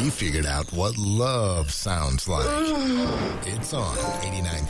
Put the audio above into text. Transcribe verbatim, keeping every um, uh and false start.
we figured out what love sounds like. It's on eighty-nine